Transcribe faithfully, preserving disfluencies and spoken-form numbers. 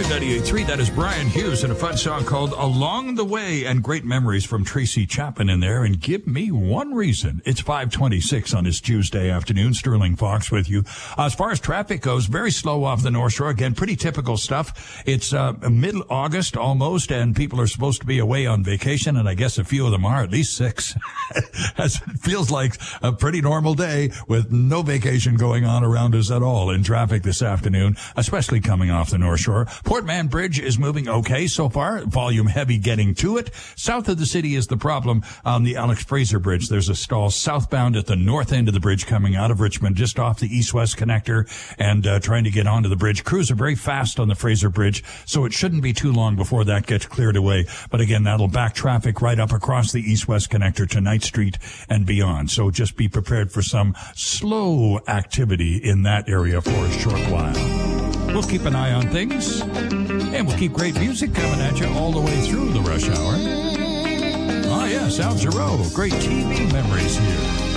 ninety-eight point three, that is Brian Hughes and a fun song called Along the Way, and great memories from Tracy Chapman in there. And give me one reason. It's five twenty-six on this Tuesday afternoon. Sterling Fox with you. Uh, as far as traffic goes, very slow off the North Shore. Again, pretty typical stuff. It's uh, mid-August almost, and people are supposed to be away on vacation, and I guess a few of them are, at least six. It feels like a pretty normal day with no vacation going on around us at all in traffic this afternoon, especially coming off the North Shore. Port Mann Bridge is moving okay so far. Volume heavy getting to it. South of the city is the problem on the Alex Fraser Bridge. There's a stall southbound at the north end of the bridge coming out of Richmond, just off the east-west connector, and uh, trying to get onto the bridge. Crews are very fast on the Fraser Bridge, so it shouldn't be too long before that gets cleared away. But again, that'll back traffic right up across the east-west connector to Knight Street and beyond. So just be prepared for some slow activity in that area for a short while. We'll keep an eye on things, and we'll keep great music coming at you all the way through the rush hour. Oh, yes, Al Jarreau. Great T V memories here.